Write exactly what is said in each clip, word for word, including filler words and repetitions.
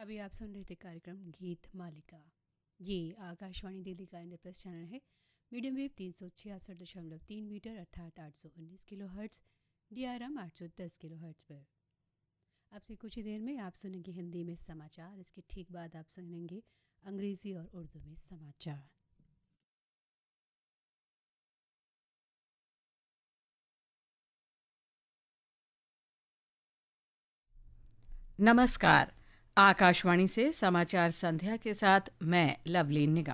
अभी आप सुन रहे थे कार्यक्रम गीत मालिका। ये आकाशवाणी दिल्ली का इंद्रप्रस्थ चैनल है। मीडियम वेव तीन सौ छियासठ दशमलव तीन मीटर अर्थात आठ सौ उन्नीस kilo hertz, D R M आठ सौ दस किलो हर्ट्स पर। अब से कुछ ही देर में आप सुनेंगे हिंदी में समाचार। इसके ठीक बाद आप सुनेंगे अंग्रेज़ी और उर्दू में समाचार। नमस्कार। आकाशवाणी से समाचार संध्या के साथ मैं लवलीन निगम।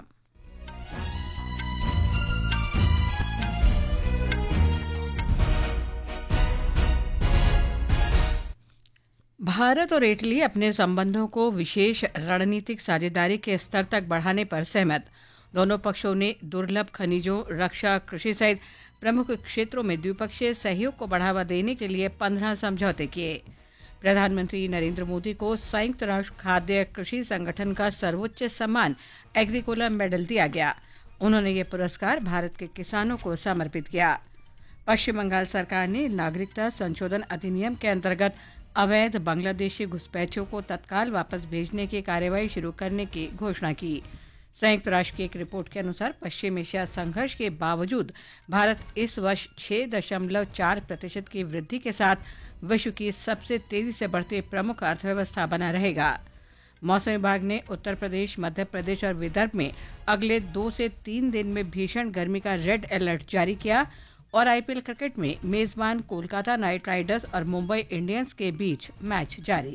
भारत और इटली अपने संबंधों को विशेष रणनीतिक साझेदारी के स्तर तक बढ़ाने पर सहमत। दोनों पक्षों ने दुर्लभ खनिजों, रक्षा, कृषि सहित प्रमुख क्षेत्रों में द्विपक्षीय सहयोग को बढ़ावा देने के लिए पंद्रह समझौते किए। प्रधानमंत्री नरेंद्र मोदी को संयुक्त राष्ट्र खाद्य कृषि संगठन का सर्वोच्च सम्मान एग्रीकोला मेडल दिया गया। उन्होंने ये पुरस्कार भारत के किसानों को समर्पित किया। पश्चिम बंगाल सरकार ने नागरिकता संशोधन अधिनियम के अंतर्गत अवैध बांग्लादेशी घुसपैठियों को तत्काल वापस भेजने की कार्यवाही शुरू करने की घोषणा की। संयुक्त राष्ट्र की एक रिपोर्ट के अनुसार पश्चिम एशिया संघर्ष के बावजूद भारत इस वर्ष छह दशमलव चार प्रतिशत की वृद्धि के साथ विश्व की सबसे तेजी से बढ़ती प्रमुख अर्थव्यवस्था बना रहेगा। मौसम विभाग ने उत्तर प्रदेश, मध्य प्रदेश और विदर्भ में अगले दो से तीन दिन में भीषण गर्मी का रेड अलर्ट जारी किया। और आईपीएल क्रिकेट में मेजबान कोलकाता नाइट राइडर्स और मुंबई इंडियंस के बीच मैच जारी।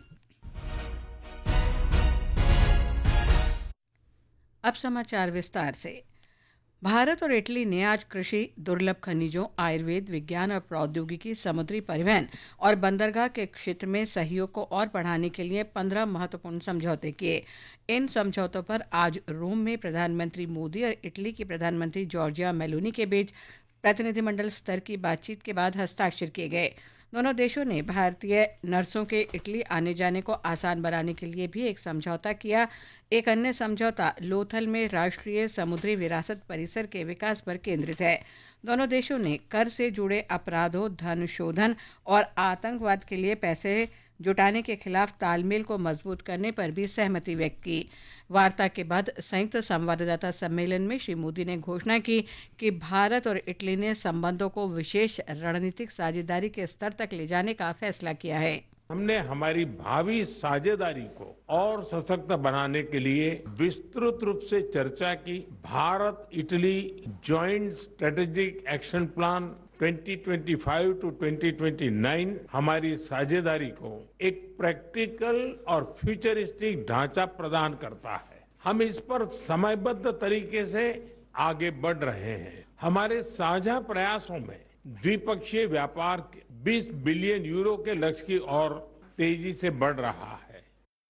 अब समाचार विस्तार से। भारत और इटली ने आज कृषि, दुर्लभ खनिजों, आयुर्वेद, विज्ञान और प्रौद्योगिकी, समुद्री परिवहन और बंदरगाह के क्षेत्र में सहयोग को और बढ़ाने के लिए पंद्रह महत्वपूर्ण समझौते किए। इन समझौतों पर आज रोम में प्रधानमंत्री मोदी और इटली की प्रधानमंत्री जॉर्जिया मेलोनी के बीच प्रतिनिधिमंडल स्तर की बातचीत के बाद हस्ताक्षर किए गए। दोनों देशों ने भारतीय नर्सों के इटली आने जाने को आसान बनाने के लिए भी एक समझौता किया। एक अन्य समझौता लोथल में राष्ट्रीय समुद्री विरासत परिसर के विकास पर केंद्रित है। दोनों देशों ने कर से जुड़े अपराधों, धन शोधन और आतंकवाद के लिए पैसे जुटाने के खिलाफ तालमेल को मजबूत करने पर भी सहमति व्यक्त की। वार्ता के बाद संयुक्त संवाददाता सम्मेलन में श्री मोदी ने घोषणा की कि भारत और इटली ने संबंधों को विशेष रणनीतिक साझेदारी के स्तर तक ले जाने का फैसला किया है। हमने हमारी भावी साझेदारी को और सशक्त बनाने के लिए विस्तृत रूप से चर्चा की। Bharat Italy joint strategic action plan twenty twenty five to twenty twenty nine हमारी साझेदारी को एक प्रैक्टिकल और फ्यूचरिस्टिक ढांचा प्रदान करता है। हम इस पर समयबद्ध तरीके से आगे बढ़ रहे हैं। हमारे साझा प्रयासों में द्विपक्षीय व्यापार बीस बिलियन यूरो के लक्ष्य की ओर तेजी से बढ़ रहा है।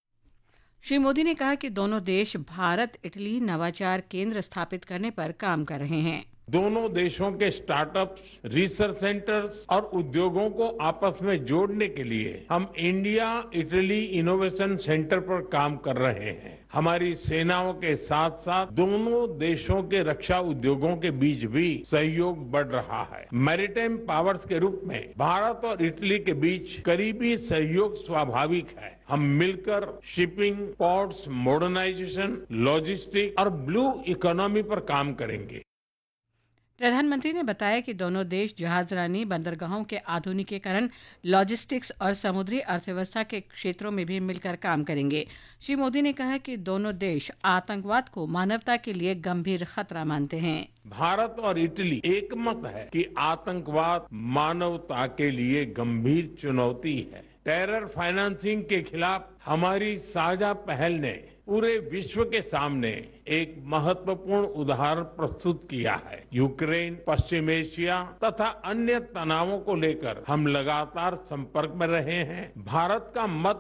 श्री मोदी ने कहा कि दोनों देश भारत इटली नवाचार केंद्र स्थापित करने पर काम कर रहे हैं। दोनों देशों के स्टार्टअप्स, रिसर्च सेंटर्स और उद्योगों को आपस में जोड़ने के लिए हम इंडिया इटली इनोवेशन सेंटर पर काम कर रहे हैं। हमारी सेनाओं के साथ साथ दोनों देशों के रक्षा उद्योगों के बीच भी सहयोग बढ़ रहा है। मैरीटाइम पावर्स के रूप में भारत और इटली के बीच करीबी सहयोग स्वाभाविक है। हम मिलकर शिपिंग, पोर्ट्स, मॉडर्नाइजेशन, लॉजिस्टिक और ब्लू इकोनॉमी पर काम करेंगे। प्रधानमंत्री ने बताया कि दोनों देश जहाजरानी, बंदरगाहों के आधुनिकीकरण, लॉजिस्टिक्स और समुद्री अर्थव्यवस्था के क्षेत्रों में भी मिलकर काम करेंगे। श्री मोदी ने कहा कि दोनों देश आतंकवाद को मानवता के लिए गंभीर खतरा मानते हैं। भारत और इटली एकमत है कि आतंकवाद मानवता के लिए गंभीर चुनौती है। टेरर फाइनेंसिंग के खिलाफ हमारी साझा पहल ने पूरे विश्व के सामने एक महत्वपूर्ण उदाहरण प्रस्तुत किया है। यूक्रेन, पश्चिम एशिया तथा अन्य तनावों को लेकर हम लगातार संपर्क में रहे हैं। भारत का मत